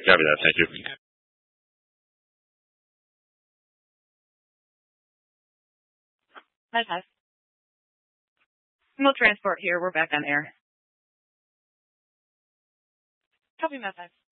Copy that. Thank you. Hi. No transport here. We're back on air. Copy, Matt.